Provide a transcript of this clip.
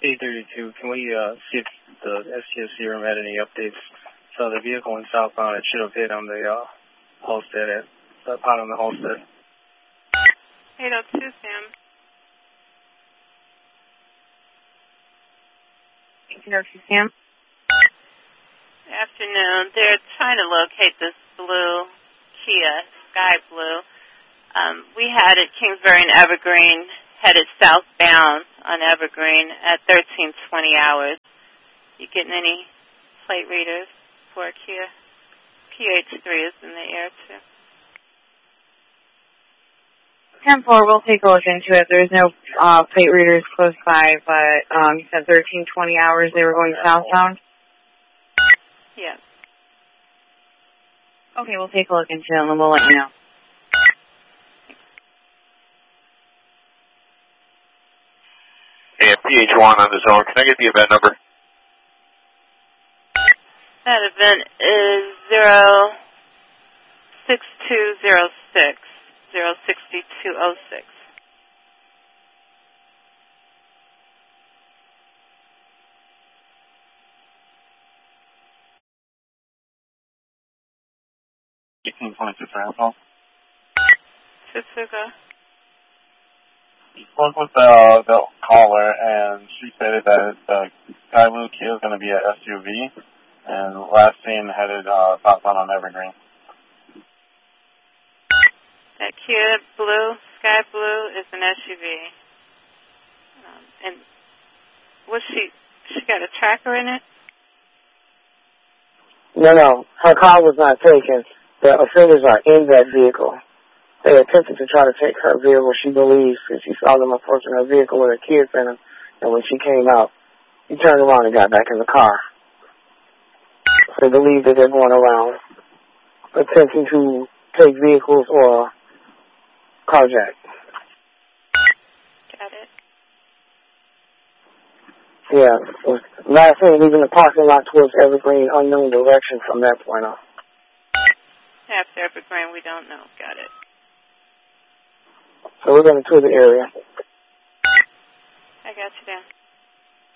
832, can we see if the STSC room had any updates? So the vehicle in southbound, it should have hit on the Halstead, the pot on the Halstead. 802, Sam. 802, Sam. Afternoon. They're trying to locate this blue Kia, sky blue. We had it Kingsbury and Evergreen, headed southbound on Evergreen at 1320 hours. You getting any plate readers for Kia? PH3 is in the air, too. 10-4, we'll take a look into it. There's no plate readers close by, but you said 1320 hours they were going southbound? Yeah. Okay, we'll take a look into it and we'll let you know. And PH1 on the zone. Can I get the event number? That event is 06206, 06206. Tsuga. Spoke with the caller, and she stated that the Sky Blue Kia is going to be an SUV, and last seen headed southbound on Evergreen. That Kia Blue, Sky Blue, is an SUV. And what's she got a tracker in it? No. Her car was not taken. The offenders are in that vehicle. They attempted to try to take her vehicle, she believes, because she saw them approaching her vehicle with her kids in them. And when she came out, he turned around and got back in the car. They believe that they're going around attempting to take vehicles or carjack. Got it. Yeah. Last thing, leaving the parking lot towards Evergreen, unknown direction from that point on. After Evergreen, we don't know. Got it. So we're going to tour the area. I got you down.